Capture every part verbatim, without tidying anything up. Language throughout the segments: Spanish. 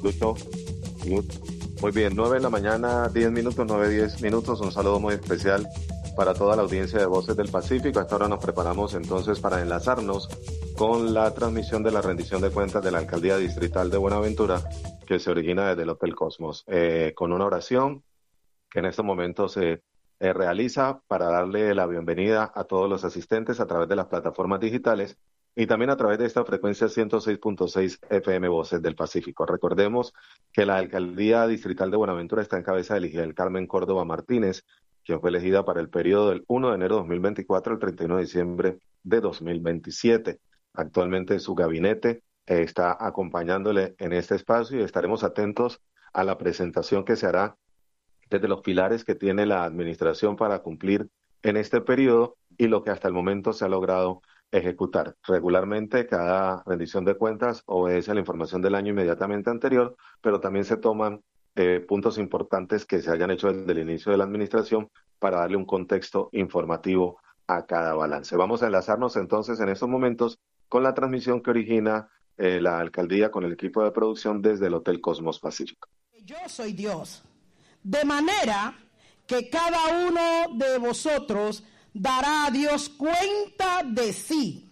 Lucho. Muy bien, nueve de la mañana, diez minutos, nueve, diez minutos. Un saludo muy especial para toda la audiencia de Voces del Pacífico. Hasta ahora nos preparamos entonces para enlazarnos con la transmisión de la rendición de cuentas de la Alcaldía Distrital de Buenaventura, que se origina desde el Hotel Cosmos, eh, con una oración que en estos momentos se eh, realiza para darle la bienvenida a todos los asistentes a través de las plataformas digitales y también a través de esta frecuencia ciento seis punto seis F M Voces del Pacífico. Recordemos que la Alcaldía Distrital de Buenaventura está en cabeza de Ligia del Carmen Córdoba Martínez, quien fue elegida para el periodo del primero de enero de dos mil veinticuatro al treinta y uno de diciembre de dos mil veintisiete. Actualmente su gabinete eh, está acompañándole en este espacio y estaremos atentos a la presentación que se hará desde los pilares que tiene la administración para cumplir en este periodo y lo que hasta el momento se ha logrado ejecutar. Regularmente cada rendición de cuentas obedece a la información del año inmediatamente anterior, pero también se toman eh, puntos importantes que se hayan hecho desde el inicio de la administración para darle un contexto informativo a cada balance. Vamos a enlazarnos entonces en estos momentos con la transmisión que origina eh, la alcaldía con el equipo de producción desde el Hotel Cosmos Pacífico. Yo soy Dios, de manera que cada uno de vosotros dará a Dios cuenta de sí.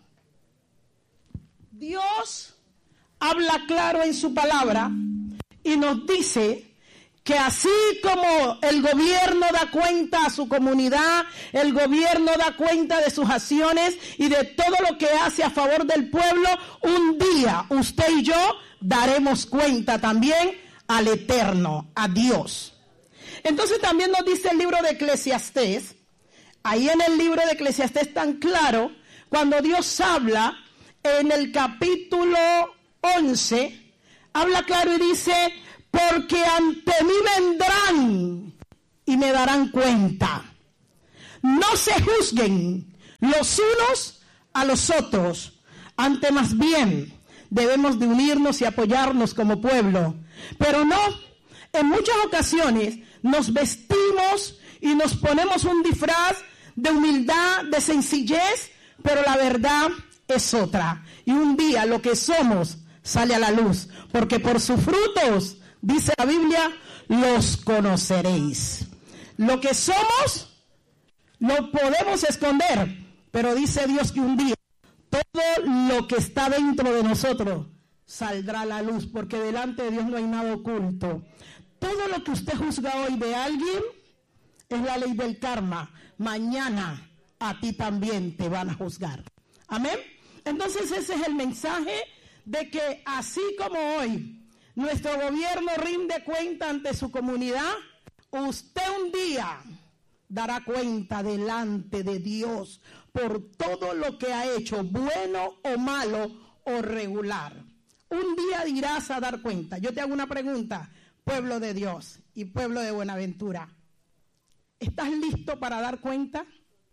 Dios habla claro en su palabra y nos dice que así como el gobierno da cuenta a su comunidad, el gobierno da cuenta de sus acciones y de todo lo que hace a favor del pueblo, un día usted y yo daremos cuenta también al Eterno, a Dios. Entonces también nos dice el libro de Eclesiastés, ahí en el libro de Eclesiastés tan claro, cuando Dios habla en el capítulo once, habla claro y dice: porque ante mí vendrán y me darán cuenta. No se juzguen los unos a los otros, ante más bien debemos de unirnos y apoyarnos como pueblo. Pero no, en muchas ocasiones nos vestimos y nos ponemos un disfraz de humildad, de sencillez, pero la verdad es otra. Y un día lo que somos sale a la luz, porque por sus frutos, dice la Biblia, los conoceréis. Lo que somos lo podemos esconder, pero dice Dios que un día todo lo que está dentro de nosotros saldrá a la luz, porque delante de Dios no hay nada oculto. Todo lo que usted juzga hoy de alguien es la ley del karma. Mañana a ti también te van a juzgar. Amén. Entonces ese es el mensaje de que así como hoy nuestro gobierno rinde cuenta ante su comunidad, usted un día dará cuenta delante de Dios por todo lo que ha hecho, bueno o malo o regular. Un día dirás a dar cuenta. Yo te hago una pregunta, pueblo de Dios y pueblo de Buenaventura. ¿Estás listo para dar cuenta?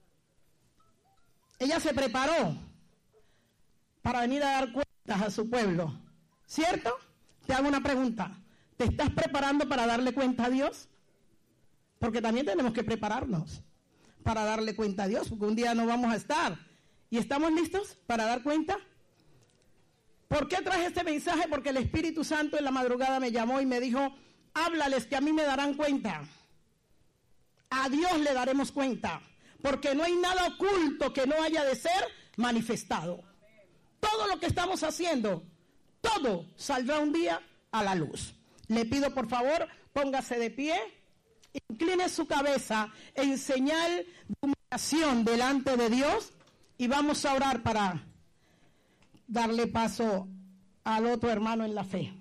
Ella se preparó para venir a dar cuentas a su pueblo, ¿cierto? Te hago una pregunta. ¿Te estás preparando para darle cuenta a Dios? Porque también tenemos que prepararnos para darle cuenta a Dios, porque un día no vamos a estar. ¿Y estamos listos para dar cuenta? ¿Por qué traje este mensaje? Porque el Espíritu Santo en la madrugada me llamó y me dijo: háblales que a mí me darán cuenta. A Dios le daremos cuenta, porque no hay nada oculto que no haya de ser manifestado. Todo lo que estamos haciendo, todo saldrá un día a la luz. Le pido por favor, póngase de pie, incline su cabeza en señal de humillación delante de Dios y vamos a orar para darle paso al otro hermano en la fe.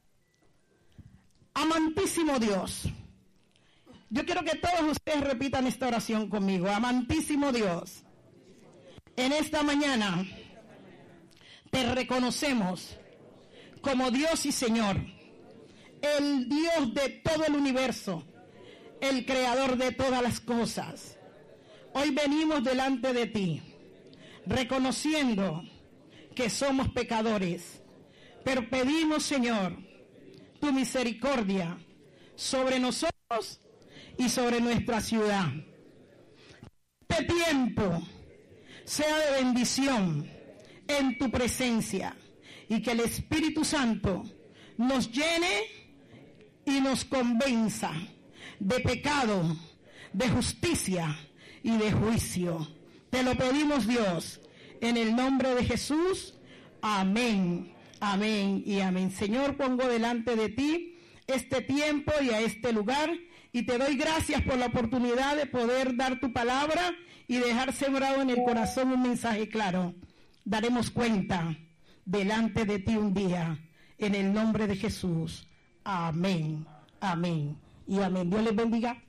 Amantísimo Dios, yo quiero que todos ustedes repitan esta oración conmigo. Amantísimo Dios, en esta mañana te reconocemos como Dios y Señor, el Dios de todo el universo, el creador de todas las cosas. Hoy venimos delante de ti, reconociendo que somos pecadores, pero pedimos, Señor, tu misericordia sobre nosotros y sobre nuestra ciudad. Este tiempo sea de bendición en tu presencia y que el Espíritu Santo nos llene y nos convenza de pecado, de justicia y de juicio. Te lo pedimos, Dios, en el nombre de Jesús. Amén, amén y amén. Señor, pongo delante de ti este tiempo y a este lugar, y te doy gracias por la oportunidad de poder dar tu palabra y dejar sembrado en el corazón un mensaje claro. Daremos cuenta delante de ti un día, en el nombre de Jesús. Amén, amén y amén. Dios les bendiga.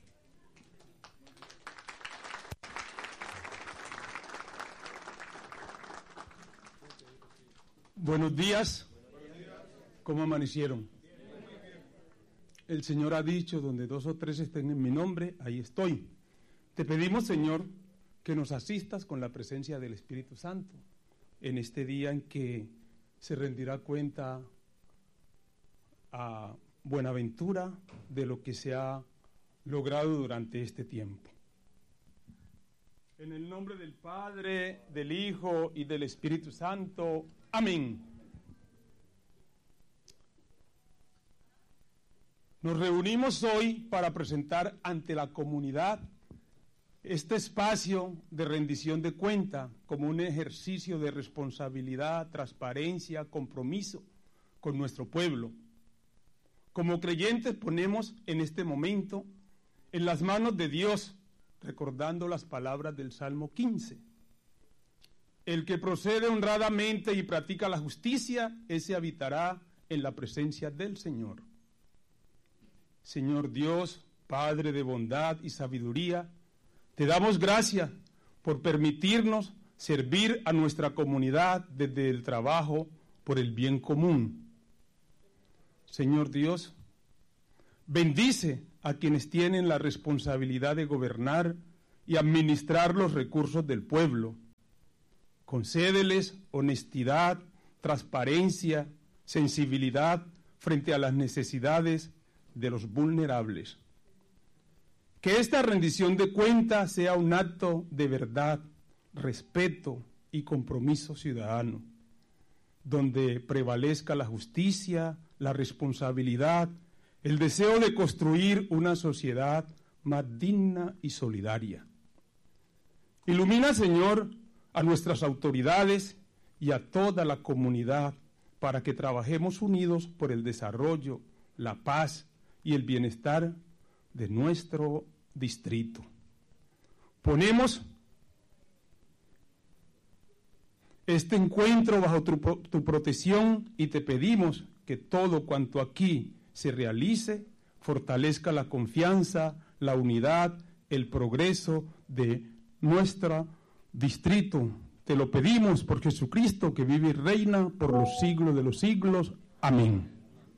Buenos días. ¿Cómo amanecieron? El Señor ha dicho, donde dos o tres estén en mi nombre, ahí estoy. Te pedimos, Señor, que nos asistas con la presencia del Espíritu Santo en este día en que se rendirá cuenta a Buenaventura de lo que se ha logrado durante este tiempo. En el nombre del Padre, del Hijo y del Espíritu Santo. Amén. Nos reunimos hoy para presentar ante la comunidad este espacio de rendición de cuenta como un ejercicio de responsabilidad, transparencia, compromiso con nuestro pueblo. Como creyentes ponemos en este momento en las manos de Dios, recordando las palabras del Salmo quince. El que procede honradamente y practica la justicia, ese habitará en la presencia del Señor. Señor Dios, Padre de bondad y sabiduría, te damos gracias por permitirnos servir a nuestra comunidad desde el trabajo por el bien común. Señor Dios, bendice a quienes tienen la responsabilidad de gobernar y administrar los recursos del pueblo. Concédeles honestidad, transparencia, sensibilidad frente a las necesidades de los vulnerables. Que esta rendición de cuentas sea un acto de verdad, respeto y compromiso ciudadano, donde prevalezca la justicia, la responsabilidad, el deseo de construir una sociedad más digna y solidaria. Ilumina, Señor, a nuestras autoridades y a toda la comunidad para que trabajemos unidos por el desarrollo, la paz y el bienestar de nuestro distrito. Ponemos este encuentro bajo tu, tu protección y te pedimos que todo cuanto aquí se realice fortalezca la confianza, la unidad, el progreso de nuestro distrito. Te lo pedimos por Jesucristo, que vive y reina por los siglos de los siglos. Amén.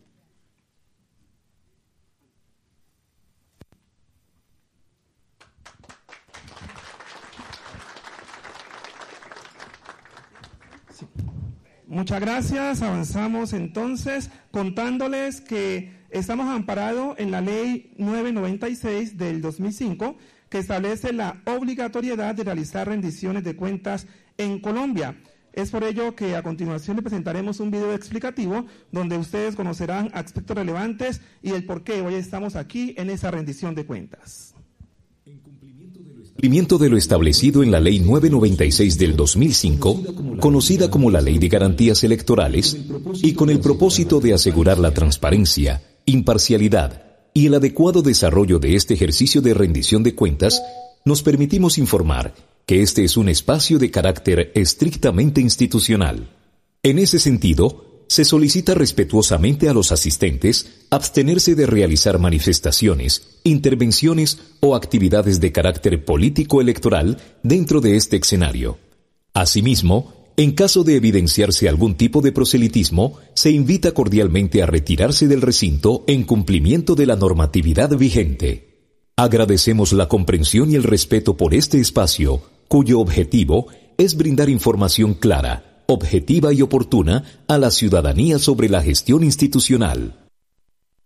Muchas gracias. Avanzamos entonces contándoles que estamos amparados en la ley novecientos noventa y seis del dos mil cinco, que establece la obligatoriedad de realizar rendiciones de cuentas en Colombia. Es por ello que a continuación le presentaremos un video explicativo donde ustedes conocerán aspectos relevantes y el por qué hoy estamos aquí en esa rendición de cuentas. Cumplimiento de lo establecido en la Ley novecientos noventa y seis del dos mil cinco, conocida como la Ley de Garantías Electorales, y con el propósito de asegurar la transparencia, imparcialidad y el adecuado desarrollo de este ejercicio de rendición de cuentas, nos permitimos informar que este es un espacio de carácter estrictamente institucional. En ese sentido, se solicita respetuosamente a los asistentes abstenerse de realizar manifestaciones, intervenciones o actividades de carácter político-electoral dentro de este escenario. Asimismo, en caso de evidenciarse algún tipo de proselitismo, se invita cordialmente a retirarse del recinto en cumplimiento de la normatividad vigente. Agradecemos la comprensión y el respeto por este espacio, cuyo objetivo es brindar información clara, objetiva y oportuna a la ciudadanía sobre la gestión institucional.